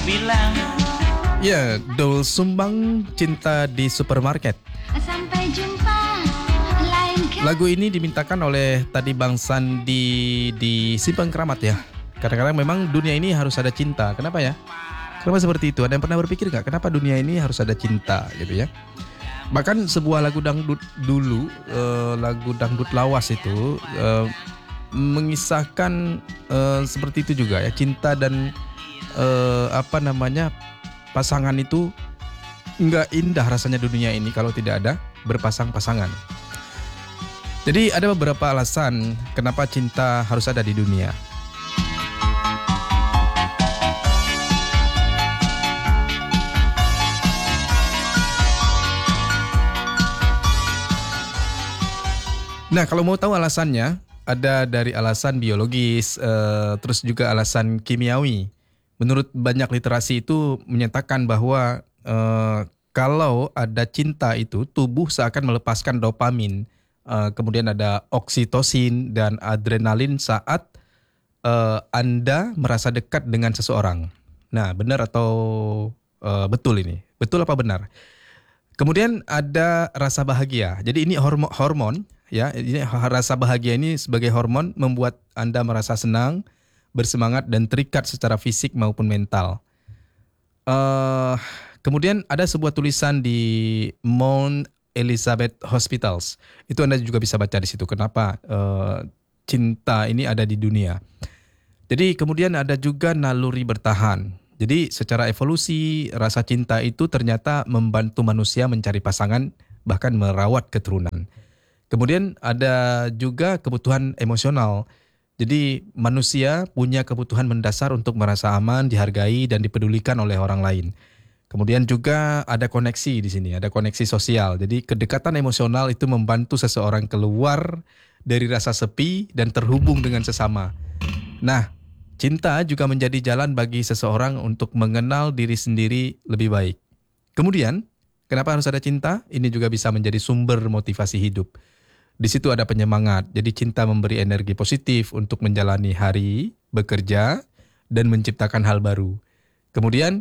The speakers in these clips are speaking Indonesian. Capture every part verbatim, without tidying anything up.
bilang. Ya, Doel sumbang cinta di supermarket. Sampai jumpa lain kali. Lagu ini dimintakan oleh tadi Bang Sandi di Simpang Keramat ya. Kadang-kadang memang dunia ini harus ada cinta. Kenapa ya? Kenapa seperti itu? Ada yang pernah berpikir nggak kenapa dunia ini harus ada cinta gitu ya? Bahkan sebuah lagu dangdut dulu, eh, lagu dangdut lawas itu eh, mengisahkan eh, seperti itu juga ya, cinta dan eh, apa namanya pasangan itu nggak indah rasanya dunia ini kalau tidak ada berpasang-pasangan. Jadi ada beberapa alasan kenapa cinta harus ada di dunia. Nah, kalau mau tahu alasannya, ada dari alasan biologis, eh, terus juga alasan kimiawi. Menurut banyak literasi itu menyatakan bahwa eh, kalau ada cinta itu, tubuh seakan melepaskan dopamin. Eh, kemudian ada oksitosin dan adrenalin saat eh, Anda merasa dekat dengan seseorang. Nah, benar atau eh, betul ini? Betul apa benar? Kemudian ada rasa bahagia. Jadi ini hormon, hormon ya. Ini rasa bahagia ini sebagai hormon membuat Anda merasa senang, bersemangat dan terikat secara fisik maupun mental. Uh, kemudian ada sebuah tulisan di Mount Elizabeth Hospitals. Itu Anda juga bisa baca di situ. Kenapa uh, cinta ini ada di dunia? Jadi kemudian ada juga naluri bertahan. Jadi secara evolusi rasa cinta itu ternyata membantu manusia mencari pasangan bahkan merawat keturunan. Kemudian ada juga kebutuhan emosional. Jadi manusia punya kebutuhan mendasar untuk merasa aman, dihargai dan dipedulikan oleh orang lain. Kemudian juga ada koneksi di sini, ada koneksi sosial. Jadi kedekatan emosional itu membantu seseorang keluar dari rasa sepi dan terhubung dengan sesama. Nah, cinta juga menjadi jalan bagi seseorang untuk mengenal diri sendiri lebih baik. Kemudian, kenapa harus ada cinta? Ini juga bisa menjadi sumber motivasi hidup. Di situ ada penyemangat. Jadi cinta memberi energi positif untuk menjalani hari, bekerja, dan menciptakan hal baru. Kemudian,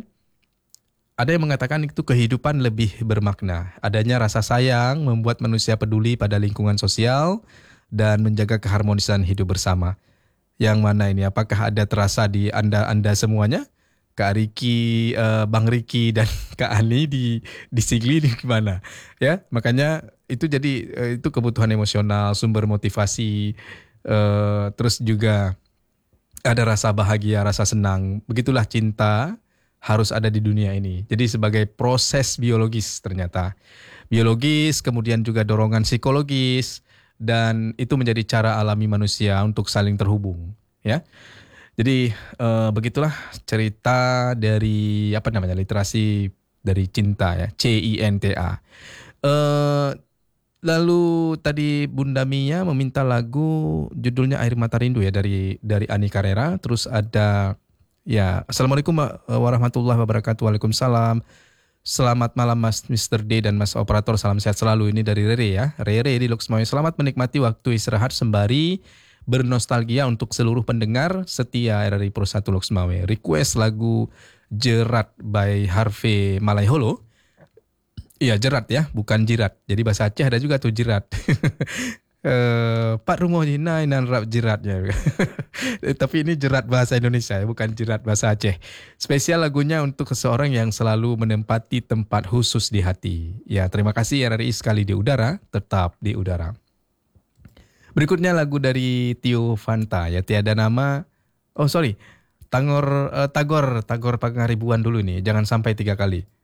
ada yang mengatakan itu kehidupan lebih bermakna. Adanya rasa sayang membuat manusia peduli pada lingkungan sosial dan menjaga keharmonisan hidup bersama. Yang mana ini? Apakah ada terasa di Anda-Anda semuanya? Kak Riki, uh, Bang Riki dan Kak Ani di di Sigli di gimana? Ya, makanya itu jadi uh, itu kebutuhan emosional, sumber motivasi, uh, terus juga ada rasa bahagia, rasa senang. Begitulah cinta harus ada di dunia ini. Jadi sebagai proses biologis ternyata. Biologis, kemudian juga dorongan psikologis, dan itu menjadi cara alami manusia untuk saling terhubung, ya. Jadi uh, begitulah cerita dari apa namanya literasi dari cinta ya, C I N T A. Uh, lalu tadi Bunda Mia meminta lagu judulnya Air Mata Rindu ya dari dari Ani Carrera. Terus ada ya Assalamualaikum warahmatullahi wabarakatuh. Waalaikumsalam. Selamat malam Mas mister D dan Mas Operator. Salam sehat selalu. Ini dari Rere ya. Rere di Loksmawe. Selamat menikmati waktu istirahat sembari bernostalgia untuk seluruh pendengar setia R R I Pro satu Loksmawe. Request lagu Jerat by Harvey Malaiholo. Iya jerat ya, bukan jirat. Jadi bahasa Aceh ada juga tuh jerat. Uh, Pak Rumo Jina inan rap jeratnya. Tapi ini jerat bahasa Indonesia ya, bukan jerat bahasa Aceh. Spesial lagunya untuk seseorang yang selalu menempati tempat khusus di hati. Ya, terima kasih R R I sekali di udara, tetap di udara. Berikutnya lagu dari Tio Fanta ya, tiada nama. Oh sorry, Tangor uh, Tagor Tagor Pangaribuan dulu nih. Jangan sampai tiga kali.